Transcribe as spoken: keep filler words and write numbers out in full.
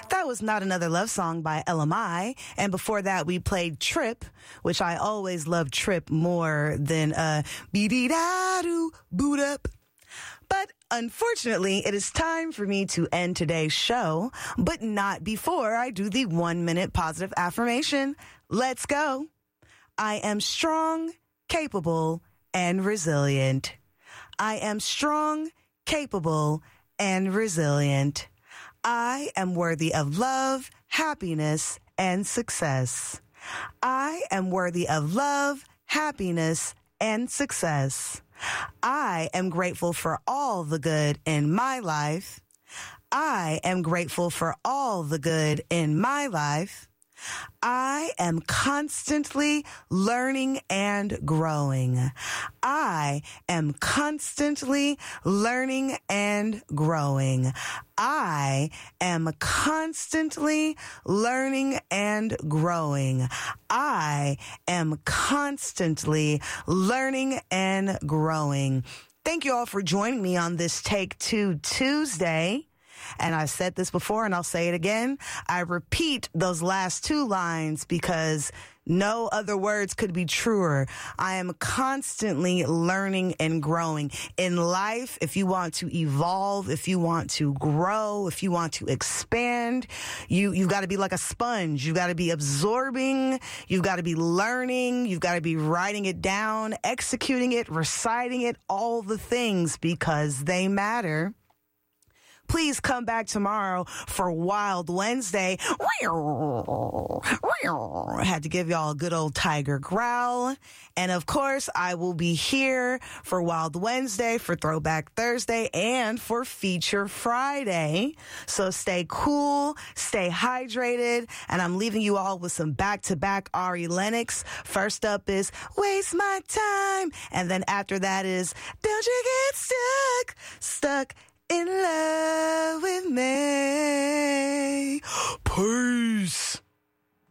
That was Not Another Love Song by L M I. And before that, we played Trip, which I always love Trip more than uh, Be-Dee-Da-Doo, Boot Up. But unfortunately, it is time for me to end today's show, but not before I do the one-minute positive affirmation. Let's go. I am strong, capable, and resilient. I am strong, capable, and resilient. I am worthy of love, happiness, and success. I am worthy of love, happiness, and success. I am grateful for all the good in my life. I am grateful for all the good in my life. I am constantly learning and growing. I am constantly learning and growing. I am constantly learning and growing. I am constantly learning and growing. Thank you all for joining me on this Take Two Tuesday. And I've said this before and I'll say it again. I repeat those last two lines because no other words could be truer. I am constantly learning and growing. In life, if you want to evolve, if you want to grow, if you want to expand, you, you've got to be like a sponge. You've got to be absorbing. You've got to be learning. You've got to be writing it down, executing it, reciting it, all the things because they matter. Please come back tomorrow for Wild Wednesday. I had to give y'all a good old tiger growl. And of course, I will be here for Wild Wednesday, for Throwback Thursday, and for Feature Friday. So stay cool, stay hydrated, and I'm leaving you all with some back-to-back Ari Lennox. First up is Waste My Time. And then after that is Don't You Get Stuck, Stuck in Love.